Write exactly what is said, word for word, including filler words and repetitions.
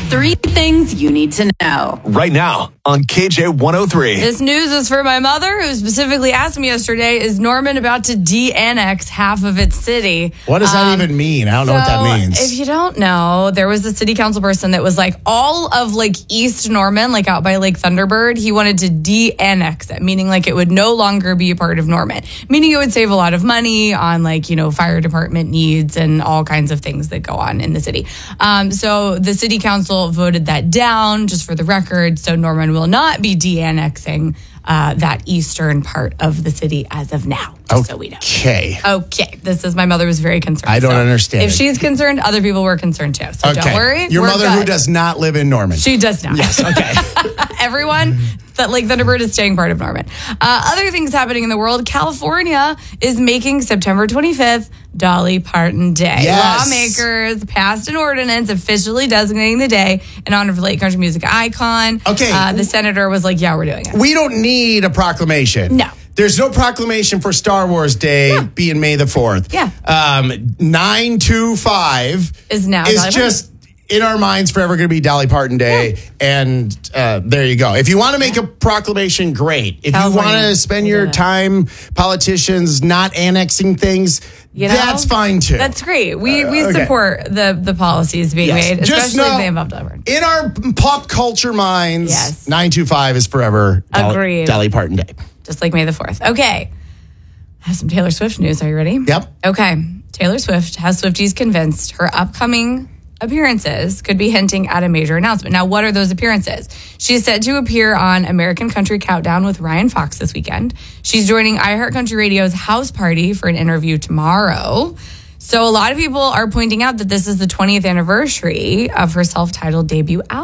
Three things you need to know. Right now on K J one oh three. This news is for my mother, who specifically asked me yesterday, is Norman about to de-annex half of its city? What does that Um, even mean? I don't know what So, that means. If you don't know, there was a city council person that was like, all of like East Norman, like out by Lake Thunderbird, he wanted to de-annex it, meaning like it would no longer be a part of Norman, meaning it would save a lot of money on like, you know, fire department needs and all kinds of things that go on in the city. Um, so the city council voted that down, just for the record. So Norman will not be de-annexing uh, that eastern part of the city as of now, just so we know. Okay. Okay, this is my mother was very concerned. I don't So understand If it. she's concerned, other people were concerned too. So Okay. don't worry. Your we're mother who good. does not live in Norman. She does not. Yes, okay. Everyone that Lake Thunderbird is staying part of Norman. Uh, other things happening in the world. California is making September twenty-fifth Dolly Parton Day. Yes. Lawmakers passed an ordinance officially designating the day in honor of the late country music icon. Okay. Uh, the senator was like, yeah, we're doing it. We don't need a proclamation. No. There's no proclamation for Star Wars Day No. being May the fourth. Yeah. Um, nine two five Is now is Dolly just in our minds forever going to be Dolly Parton Day. And uh, there you go. If you want to make a proclamation, great. If California, you want to spend we'll your do it. time, politicians not annexing things, You know? that's fine too. That's great. We we okay. support the the policies being Yes. made, Just especially know- if they involve Dolly Parton. in our pop culture minds, Yes. nine two five is forever Dolly, Agreed. Dolly Parton Day. Just like May the fourth. Okay. I have some Taylor Swift news. Are you ready? Yep. Okay. Taylor Swift has Swifties convinced her upcoming appearances could be hinting at a major announcement. Now, what are those appearances? She is set to appear on American Country Countdown with Ryan Fox this weekend. She's joining iHeart Country Radio's House Party for an interview tomorrow. So a lot of people are pointing out that this is the twentieth anniversary of her self-titled debut album.